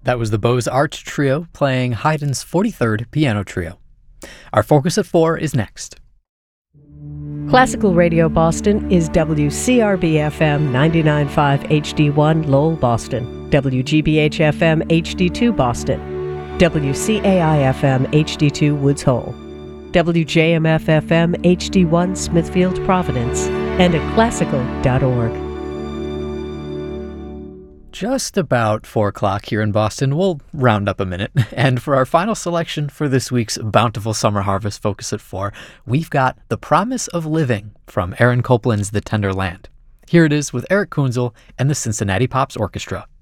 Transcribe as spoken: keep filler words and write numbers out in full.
That was the Beaux-Arts Trio playing Haydn's forty-third Piano Trio. Our Focus at four is next. Classical Radio Boston is W C R B F M ninety-nine point five H D one Lowell, Boston, W G B H F M H D two Boston, W C A I F M H D two Woods Hole, W J M F F M H D one Smithfield, Providence, and at classical dot org. Just about four o'clock here in Boston. We'll round up a minute. And for our final selection for this week's Bountiful Summer Harvest Focus at four, we've got The Promise of Living from Aaron Copland's The Tender Land. Here it is with Eric Kunzel and the Cincinnati Pops Orchestra.